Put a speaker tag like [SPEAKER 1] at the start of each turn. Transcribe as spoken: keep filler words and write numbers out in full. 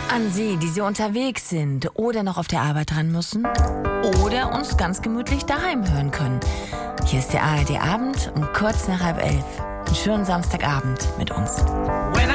[SPEAKER 1] An Sie, die Sie unterwegs sind oder noch auf der Arbeit dran müssen oder uns ganz gemütlich daheim hören können. Hier ist der A R D Abend um kurz nach halb elf. Einen schönen Samstagabend mit uns.